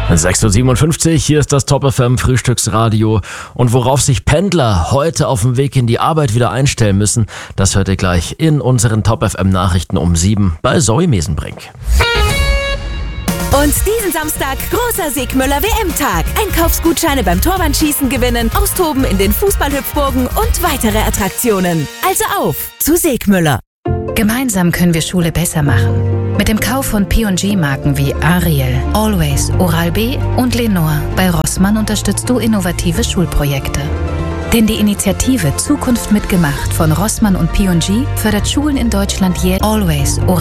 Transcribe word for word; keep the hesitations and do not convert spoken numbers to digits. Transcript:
sechs Uhr siebenundfünfzig, hier ist das Top F M Frühstücksradio. Und worauf sich Pendler heute auf dem Weg in die Arbeit wieder einstellen müssen, das hört ihr gleich in unseren Top F M Nachrichten um sieben bei Zoe Mesenbrink. Und diesen Samstag großer Segmüller W M-Tag. Einkaufsgutscheine beim Torwandschießen gewinnen, austoben in den Fußballhüpfburgen und weitere Attraktionen. Also auf zu Segmüller. Gemeinsam können wir Schule besser machen. Mit dem Kauf von P und G-Marken wie Ariel, Always, Oral-B und Lenore bei Rossmann unterstützt du innovative Schulprojekte. Denn die Initiative Zukunft mitgemacht von Rossmann und P und G fördert Schulen in Deutschland jährlich. Always, Oral